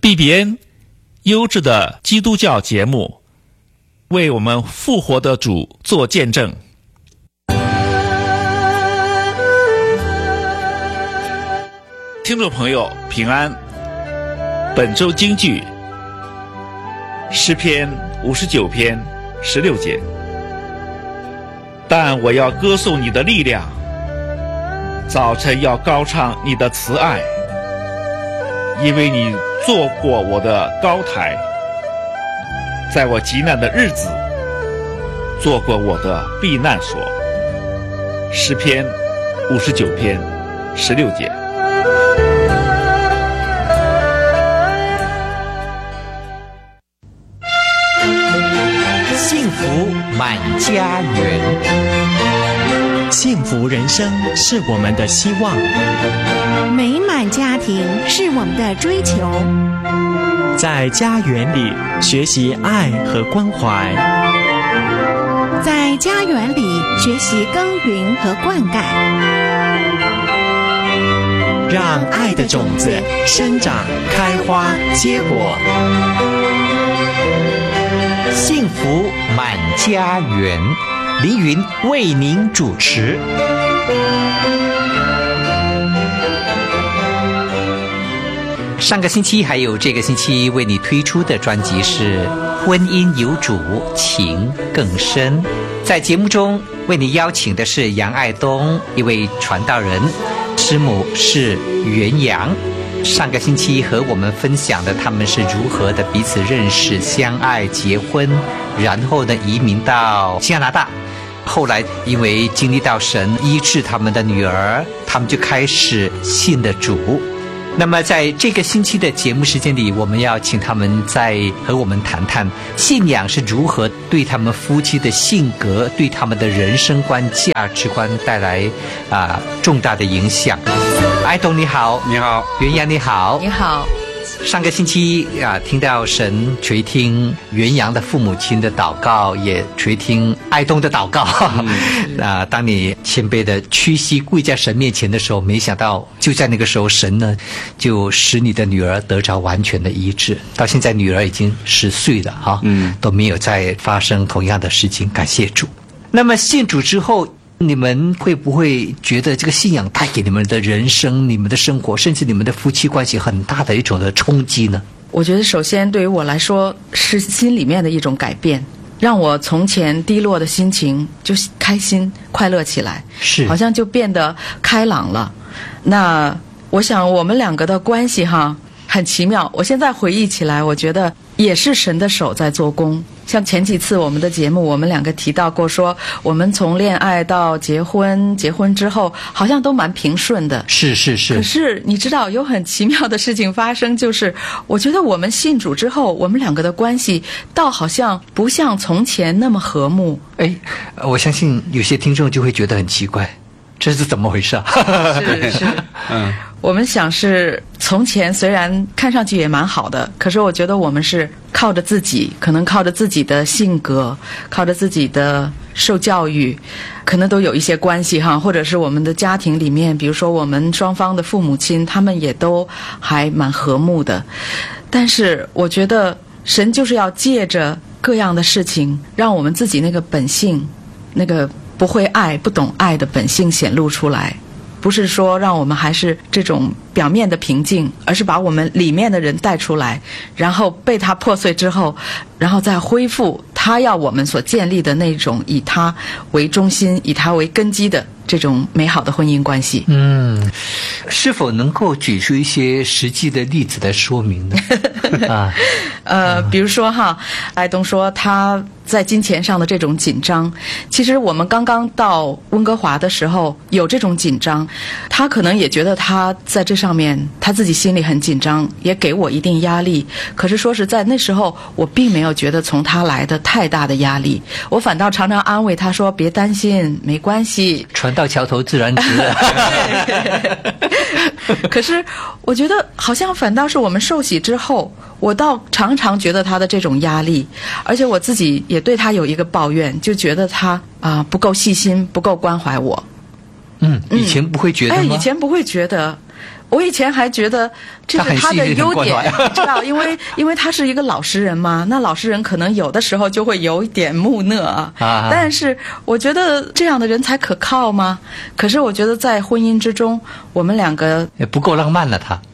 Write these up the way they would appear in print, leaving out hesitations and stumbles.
BBN 优质的基督教节目，为我们复活的主做见证。听众朋友平安，本周金句诗篇59篇16节。但我要歌颂你的力量，早晨要高唱你的慈爱，因为你做过我的高台，在我急难的日子做过我的避难所。诗篇59篇16节。 幸福满家园， 幸福人生是我们的希望， 美满家庭是我们的追求。 在家园里学习爱和关怀， 在家园里学习耕耘和灌溉， 让爱的种子生长、开花、结果。 幸福满家园，凌云为您主持。上个星期还有这个星期为你推出的专辑是《婚姻有主，情更深》。在节目中为你邀请的是杨爱东，一位传道人，师母是袁阳。上个星期和我们分享的他们是如何的彼此认识、相爱、结婚，然后呢移民到加拿大。后来因为经历到神医治他们的女儿，他们就开始信的主。那么在这个星期的节目时间里，我们要请他们再和我们谈谈信仰是如何对他们夫妻的性格、对他们的人生观、价值观带来重大的影响。爱东你好。 你好。 袁阳你好。 你好。 上个星期听到神垂听袁阳的父母亲的祷告，也垂听爱东的祷告。当你谦卑的屈膝跪在神面前的时候，没想到就在那个时候，神呢就使你的女儿得着完全的医治。到现在女儿已经10岁了哈，都没有再发生同样的事情，感谢主。那么信主之后，你们会不会觉得这个信仰带给你们的人生、你们的生活，甚至你们的夫妻关系很大的一种的冲击呢？ 我觉得首先对于我来说是心里面的一种改变，让我从前低落的心情就开心快乐起来， 是好像就变得开朗了。那我想我们两个的关系很奇妙，我现在回忆起来，我觉得也是神的手在做工。像前几次我们的节目，我们两个提到过说，我们从恋爱到结婚，结婚之后好像都蛮平顺的。 是。 可是你知道有很奇妙的事情发生，就是我觉得我们信主之后，我们两个的关系倒好像不像从前那么和睦。 我相信有些听众就会觉得很奇怪，这是怎么回事啊？ 是我们想是从前虽然看上去也蛮好的，可是我觉得我们是靠着自己，可能靠着自己的性格，靠着自己的受教育，可能都有一些关系或者是我们的家庭里面，比如说我们双方的父母亲，他们也都还蛮和睦的。但是我觉得神就是要借着各样的事情，让我们自己那个本性，那个不会爱、不懂爱的本性显露出来。不是说让我们还是这种表面的平静，而是把我们里面的人带出来，然后被他破碎之后，然后再恢复他要我们所建立的那种以他为中心、以他为根基的这种美好的婚姻关系。 是否能够举出一些实际的例子来说明呢？ 比如说爱东说他在金钱上的这种紧张，其实我们刚刚到温哥华的时候有这种紧张，他可能也觉得他在这上面他自己心里很紧张，也给我一定压力。可是说实在，那时候我并没有觉得从他来的太大的压力，我反倒常常安慰他说别担心，没关系， 船到桥头自然直。 可是我觉得好像反倒是我们受洗之后，我倒常常觉得他的这种压力，而且我自己也对他有一个抱怨，就觉得他不够细心，不够关怀我。 以前不会觉得吗？ 以前不会觉得。 我以前还觉得这是他的优点，知道，因为他是一个老实人嘛，那老实人可能有的时候就会有一点木讷啊。但是我觉得这样的人才可靠吗？可是我觉得在婚姻之中，我们两个也不够浪漫了，他，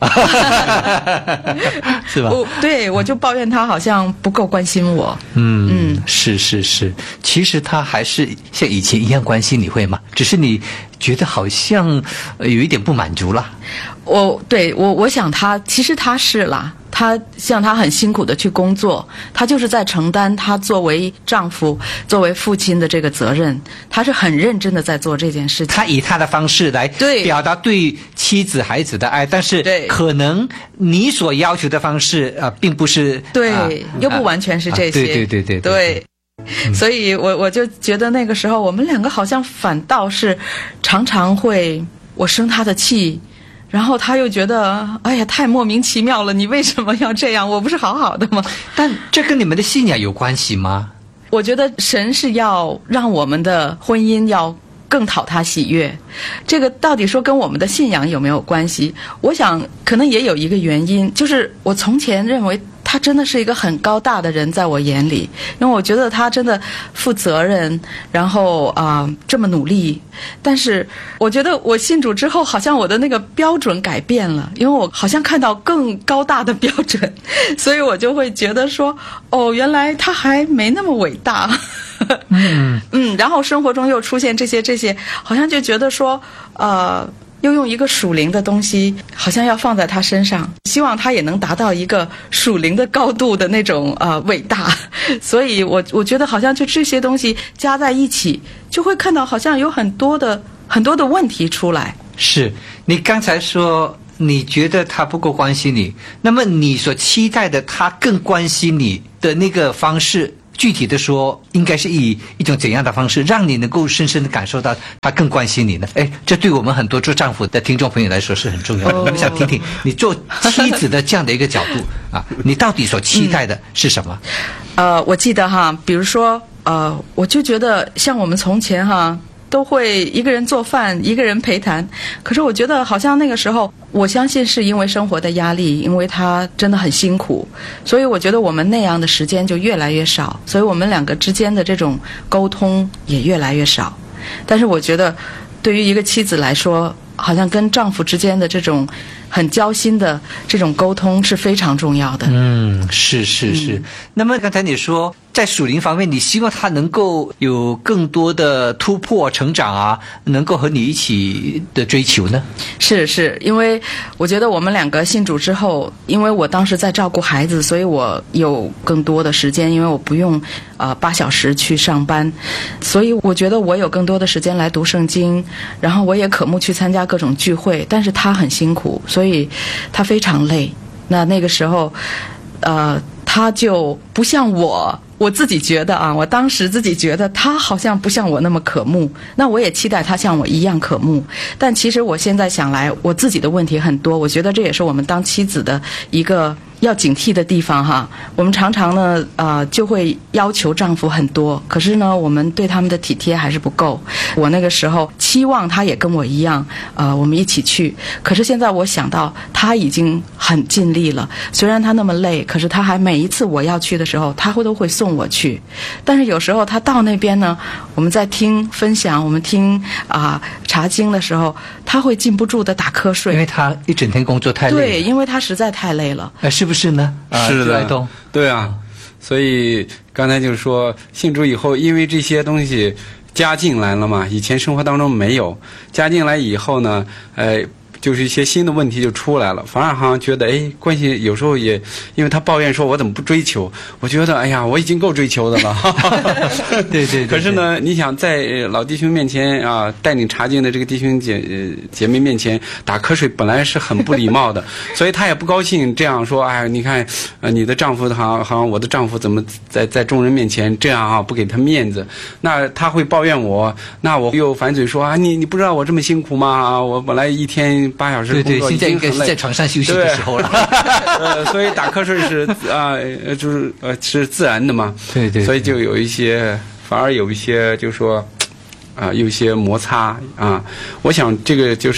是吧？ 对，我就抱怨他好像不够关心我。 是，其实他还是像以前一样关心你，会吗？只是你觉得好像有一点不满足了。 我想其实他是啦，他很辛苦的去工作，他就是在承担他作为丈夫、作为父亲的这个责任，他是很认真的在做这件事情。 他以他的方式来表达对妻子、孩子的爱，但是可能你所要求的方式并不是又不完全是这些。对。所以我就觉得那个时候我们两个好像反倒是常常会我生他的气，然后他又觉得哎呀太莫名其妙了，你为什么要这样？我不是好好的吗？ 但这跟你们的信仰有关系吗？ 我觉得神是要让我们的婚姻要更讨他喜悦，这个到底说跟我们的信仰有没有关系？我想可能也有一个原因，就是我从前认为他真的是一个很高大的人，在我眼里，因为我觉得他真的负责任，然后这么努力。但是我觉得我信主之后，好像我的那个标准改变了，因为我好像看到更高大的标准，所以我就会觉得说，原来他还没那么伟大。然后生活中又出现这些，好像就觉得说，又用一个属灵的东西，好像要放在他身上，希望他也能达到一个属灵的高度的那种伟大。所以我觉得好像就这些东西加在一起，就会看到好像有很多的问题出来。 是你刚才说你觉得他不够关心你，那么你所期待的他更关心你的那个方式，具体的说应该是以一种怎样的方式让你能够深深的感受到他更关心你呢？这对我们很多做丈夫的听众朋友来说是很重要的。我们想听听你做妻子的这样的一个角度你到底所期待的是什么？ 我记得比如说我就觉得像我们从前都会一个人做饭，一个人陪谈。可是我觉得好像那个时候，我相信是因为生活的压力，因为他真的很辛苦，所以我觉得我们那样的时间就越来越少，所以我们两个之间的这种沟通也越来越少。但是我觉得对于一个妻子来说，好像跟丈夫之间的这种很交心的这种沟通是非常重要的。 是。那么刚才你说在属灵方面，你希望他能够有更多的突破成长能够和你一起的追求呢？ 是，因为我觉得我们两个信主之后，因为我当时在照顾孩子，所以我有更多的时间，因为我不用8小时去上班，所以我觉得我有更多的时间来读圣经，然后我也渴慕去参加各种聚会。但是他很辛苦，所以他非常累。那个时候他就不像我自己觉得我当时自己觉得他好像不像我那么渴慕，那我也期待他像我一样渴慕。但其实我现在想来，我自己的问题很多，我觉得这也是我们当妻子的一个要警惕的地方我们常常呢就会要求丈夫很多，可是呢我们对他们的体贴还是不够。我那个时候期望他也跟我一样我们一起去，可是现在我想到他已经很尽力了，虽然他那么累，可是他还每一次我要去的时候他都会送我去。但是有时候他到那边呢，我们在听分享，我们听查经的时候，他会禁不住的打瞌睡， 因为他一整天工作太累了。 对，因为他实在太累了。 是不是呢？ 是的，对啊。所以刚才就是说，信主以后，因为这些东西加进来了嘛，以前生活当中没有，加进来以后呢，就是一些新的问题就出来了，反而好像觉得关系有时候也，因为他抱怨说我怎么不追求，我觉得我已经够追求的了。 对。 可是呢，你想在老弟兄面前带领查经的这个弟兄姐妹面前打瞌睡，本来是很不礼貌的，所以他也不高兴这样说。你看你的丈夫好像我的丈夫怎么在众人面前这样不给他面子，那他会抱怨我，那我又反嘴说你不知道我这么辛苦吗？我本来一天8小时工作， 现在应该是在床上休息的时候了。 所以打瞌睡是是自然的嘛。对。所以就有一些，反而有一些，就是说有一些摩擦我想这个就是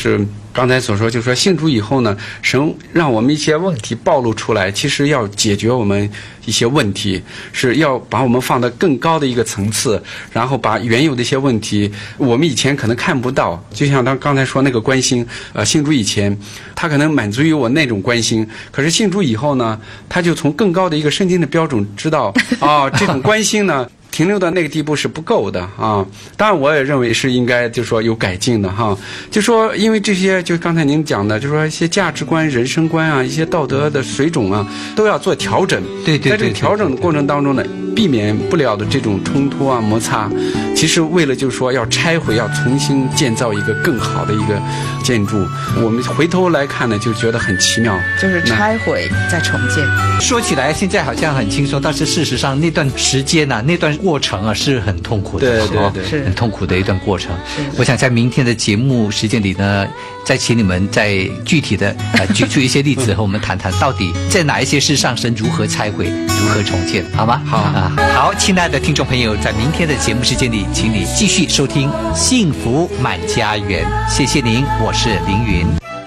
刚才所说，就是说信主以后呢，神让我们一些问题暴露出来，其实要解决我们一些问题，是要把我们放到更高的一个层次，然后把原有的一些问题，我们以前可能看不到，就像刚才说那个关心，信主以前，他可能满足于我那种关心，可是信主以后呢，他就从更高的一个圣经的标准知道，这种关心呢。停留到那个地步是不够的啊！当然，我也认为是应该，就是说有改进的哈。就说因为这些，就刚才您讲的，就是说一些价值观、人生观啊，一些道德的水准啊，都要做调整。 对， 在这个调整的过程当中呢，避免不了的这种冲突啊、摩擦。其实为了就是说要拆毁，要重新建造一个更好的一个建筑。我们回头来看呢，就觉得很奇妙， 就是拆毁再重建。 说起来现在好像很轻松，但是事实上那段时间啊，那段过程啊是很痛苦的， 对， 是很痛苦的一段过程。我想在明天的节目时间里呢，再请你们再具体的举出一些例子和我们谈谈，到底在哪一些事上神如何拆毁、如何重建，好吗？好，亲爱的听众朋友，在明天的节目时间里，请你继续收听《幸福满家园》，谢谢您，我是凌云。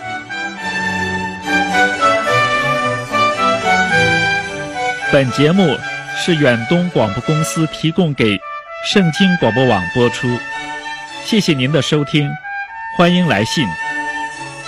本节目是远东广播公司提供给圣经广播网播出，谢谢您的收听，欢迎来信。